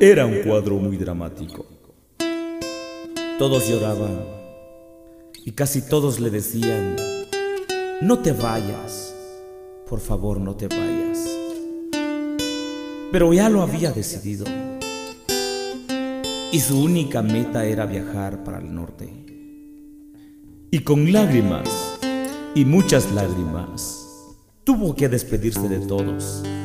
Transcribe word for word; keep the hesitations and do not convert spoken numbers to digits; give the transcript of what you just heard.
Era un cuadro muy dramático. Todos lloraban y casi todos le decían: no te vayas, por favor, no te vayas. Pero ya lo había decidido y su única meta era viajar para el norte. Y con lágrimas y muchas lágrimas tuvo que despedirse de todos.